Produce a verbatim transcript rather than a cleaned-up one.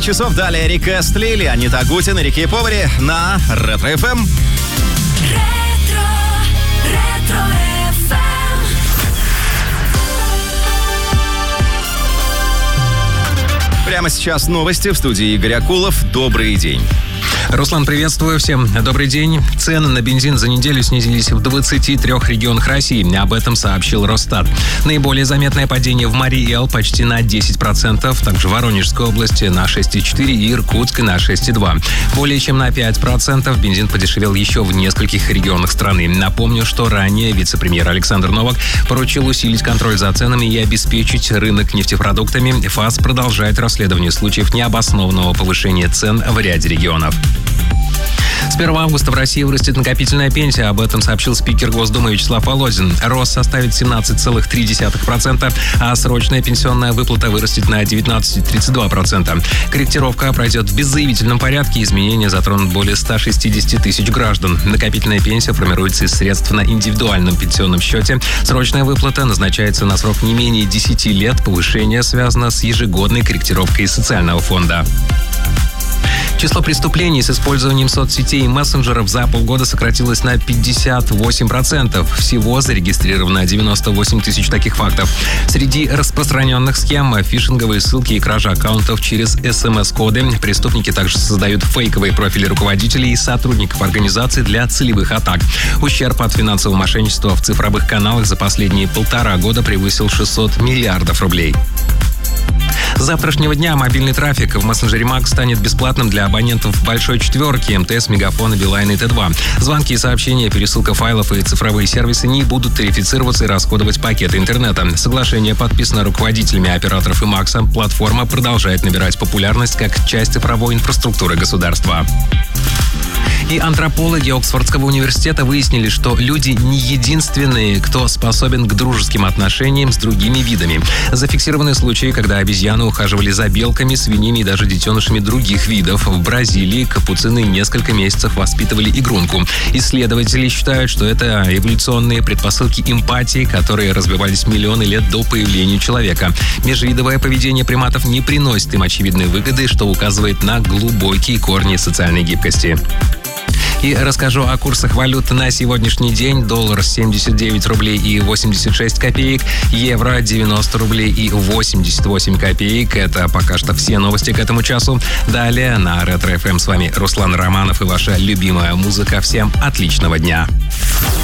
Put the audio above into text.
Часов далее Рика Эстли, Леонид Агутин и Рики Повари на Ретро эф эм. Ретро, Ретро эф эм. Прямо сейчас новости в студии Игорь Акулов. Добрый день. Руслан, приветствую. Всем добрый день. Цены на бензин за неделю снизились в двадцати трёх регионах России. Об этом сообщил Росстат. Наиболее заметное падение в Марий Эл почти на десять процентов. Также в Воронежской области на шесть целых четыре десятых и Иркутск на шесть целых два десятых. Более чем на пять процентов бензин подешевел еще в нескольких регионах страны. Напомню, что ранее вице-премьер Александр Новак поручил усилить контроль за ценами и обеспечить рынок нефтепродуктами. ФАС продолжает расследование случаев необоснованного повышения цен в ряде регионов. С первого августа в России вырастет накопительная пенсия. Об этом сообщил спикер Госдумы Вячеслав Володин. Рост составит семнадцать целых три десятых процента, а срочная пенсионная выплата вырастет на девятнадцать целых тридцать два процента. Корректировка пройдет в беззаявительном порядке. Изменения затронут более ста шестидесяти тысяч граждан. Накопительная пенсия формируется из средств на индивидуальном пенсионном счете. Срочная выплата назначается на срок не менее десяти лет. Повышение связано с ежегодной корректировкой социального фонда. Число преступлений с использованием соцсетей и мессенджеров за полгода сократилось на пятьдесят восемь процентов. Всего зарегистрировано девяносто восемь тысяч таких фактов. Среди распространенных схем – фишинговые ссылки и кража аккаунтов через эс эм эс-коды. Преступники также создают фейковые профили руководителей и сотрудников организаций для целевых атак. Ущерб от финансового мошенничества в цифровых каналах за последние полтора года превысил шестьсот миллиардов рублей. С завтрашнего дня мобильный трафик в мессенджере Макс станет бесплатным для абонентов Большой Четверки, эм тэ эс, Мегафона, Билайна и Тэ два. Звонки и сообщения, пересылка файлов и цифровые сервисы не будут тарифицироваться и расходовать пакеты интернета. Соглашение подписано руководителями операторов и Макса. Платформа продолжает набирать популярность как часть цифровой инфраструктуры государства. И антропологи Оксфордского университета выяснили, что люди не единственные, кто способен к дружеским отношениям с другими видами. Зафиксированы случаи, когда обезьяны ухаживали за белками, свиньями и даже детенышами других видов. В Бразилии капуцины несколько месяцев воспитывали игрунку. Исследователи считают, что это эволюционные предпосылки эмпатии, которые развивались миллионы лет до появления человека. Межвидовое поведение приматов не приносит им очевидной выгоды, что указывает на глубокие корни социальной гибкости. И расскажу о курсах валют на сегодняшний день. Доллар семьдесят девять рублей и восемьдесят шесть копеек, евро девяносто рублей и восемьдесят восемь копеек. Это пока что все новости к этому часу. Далее на Ретро эф эм с вами Руслан Романов и ваша любимая музыка. Всем отличного дня.